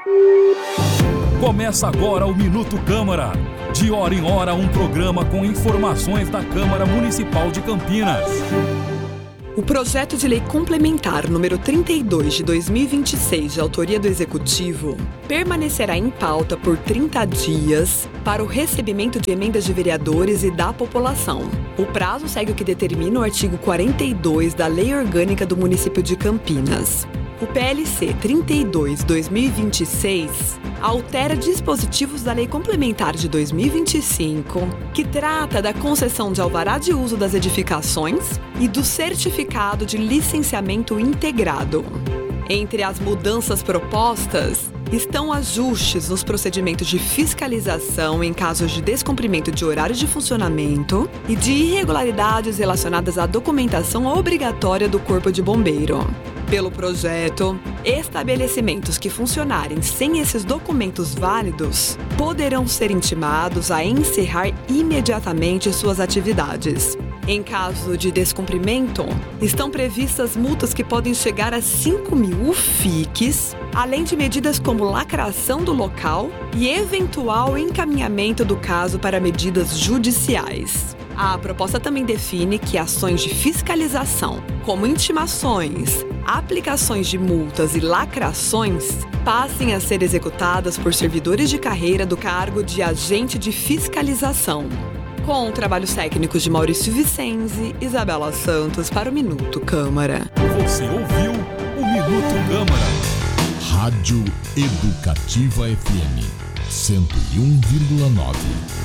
Começa agora o Minuto Câmara. De hora em hora, um programa com informações da Câmara Municipal de Campinas. O projeto de lei complementar número 32 de 2026, de autoria do Executivo, permanecerá em pauta por 30 dias para o recebimento de emendas de vereadores e da população. O prazo segue o que determina o artigo 42 da Lei Orgânica do Município de Campinas. O PLC 32/2026 altera dispositivos da Lei Complementar de 2025, que trata da concessão de alvará de uso das edificações e do certificado de licenciamento integrado. Entre as mudanças propostas estão ajustes nos procedimentos de fiscalização em casos de descumprimento de horário de funcionamento e de irregularidades relacionadas à documentação obrigatória do Corpo de Bombeiro. Pelo projeto, estabelecimentos que funcionarem sem esses documentos válidos poderão ser intimados a encerrar imediatamente suas atividades. Em caso de descumprimento, estão previstas multas que podem chegar a 5.000 UFICs, além de medidas como lacração do local e eventual encaminhamento do caso para medidas judiciais. A proposta também define que ações de fiscalização, como intimações, aplicações de multas e lacrações, passem a ser executadas por servidores de carreira do cargo de agente de fiscalização. Com trabalhos técnicos de Maurício Vicenzi, Isabela Santos para o Minuto Câmara. Você ouviu o Minuto Câmara. Rádio Educativa FM 101,9.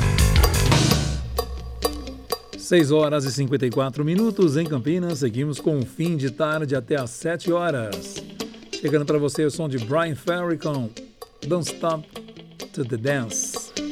6 horas e 54 minutos em Campinas. Seguimos com o fim de tarde até às 7 horas. Chegando para você o som de Brian Ferry com Don't Stop to the Dance.